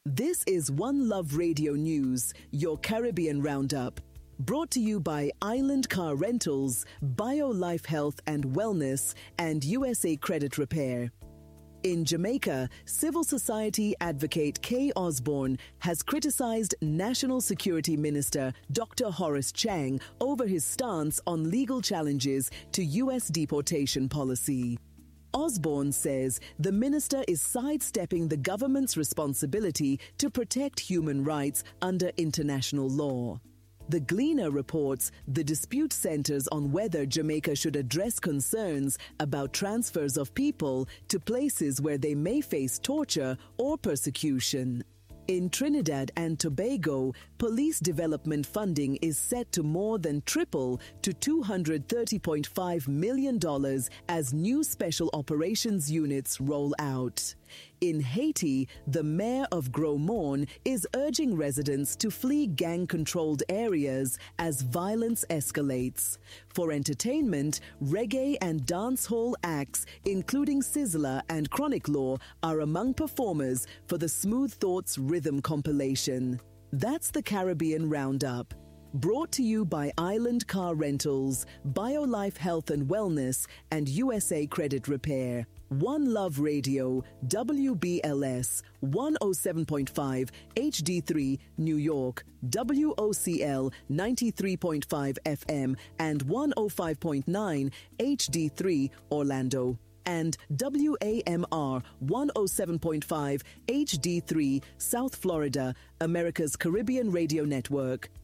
This is One Love Radio News, your Caribbean Roundup. Brought to you by Island Car Rentals, BioLife Health and Wellness, and USA Credit Repair. In Jamaica, civil society advocate Kay Osborne has criticized National Security Minister Dr. Horace Chang over his stance on legal challenges to U.S. deportation policy. Osborne says the minister is sidestepping the government's responsibility to protect human rights under international law. The Gleaner reports the dispute centers on whether Jamaica should address concerns about transfers of people to places where they may face torture or persecution. In Trinidad and Tobago, police development funding is set to more than triple to $230.5 million as new special operations units roll out. In Haiti, the mayor of Gros Morne is urging residents to flee gang-controlled areas as violence escalates. For entertainment, reggae and dancehall acts, including Sizzla and Chronic Law, are among performers for the Smooth Thoughts Rhythm compilation. That's the Caribbean Roundup. Brought to you by Island Car Rentals, BioLife Health and Wellness, and USA Credit Repair. One Love Radio, WBLS 107.5 HD3 New York, WOCL 93.5 FM and 105.9 HD3 Orlando, and WAMR 107.5 HD3 South Florida, America's Caribbean Radio Network.